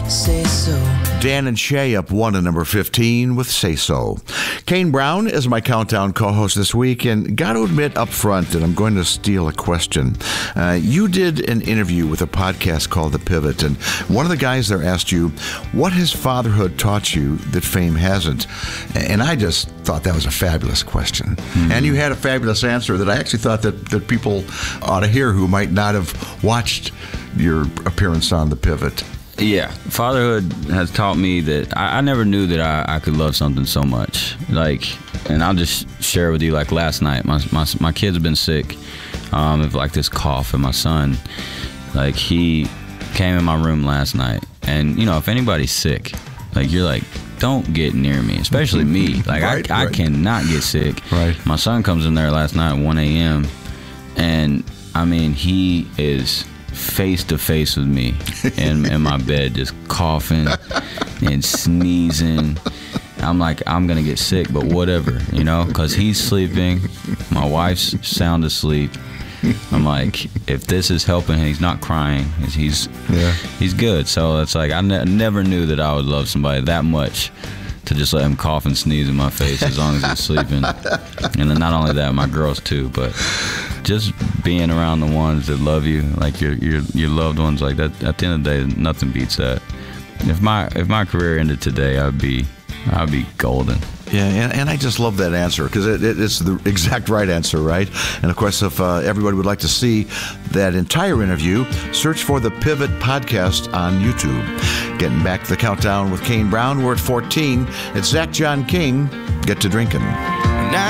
Say so. Dan and Shay up 1 to number 15 with Say So. Kane Brown is my countdown co-host this week, and got to admit up front that I'm going to steal a question. You did an interview with a podcast called The Pivot, and one of the guys there asked you, what has fatherhood taught you that fame hasn't? And I just thought that was a fabulous question. Mm-hmm. And you had a fabulous answer that I actually thought that people ought to hear who might not have watched your appearance on The Pivot. Yeah, fatherhood has taught me that I never knew that I could love something so much. And I'll just share with you, last night, my kids have been sick of this cough, and my son, he came in my room last night, and if anybody's sick, you're don't get near me, especially me. Right. I cannot get sick. Right. My son comes in there last night at 1 a.m. and he is face to face with me in my bed, just coughing and sneezing. I'm I'm gonna get sick, but whatever, because he's sleeping, my wife's sound asleep. I'm if this is helping, he's not crying, he's good. So it's I never knew that I would love somebody that much to just let him cough and sneeze in my face as long as he's sleeping. And then not only that, my girls too, but just being around the ones that love you, your loved ones, that. At the end of the day, nothing beats that. If my career ended today, I'd be golden. Yeah, and I just love that answer because it's the exact right answer, right? And of course, if everybody would like to see that entire interview, search for the Pivot Podcast on YouTube. Getting back to the countdown with Kane Brown, we're at 14. It's Zach John King. Get to drinking.